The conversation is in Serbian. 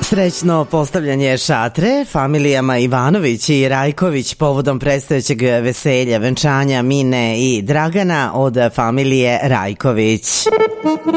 Srećno postavljanje šatre familijama Ivanović i Rajković povodom predstojećeg veselja, venčanja Mine i Dragana od familije Rajković.